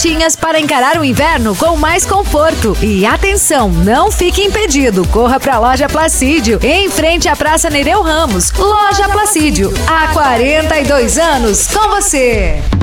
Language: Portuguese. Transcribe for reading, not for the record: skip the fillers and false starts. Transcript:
prontinhas para encarar o inverno com mais conforto. E atenção, não fique impedido. Corra para a Loja Placídio, em frente à Praça Nereu Ramos. Loja Placídio, há 42 anos com você.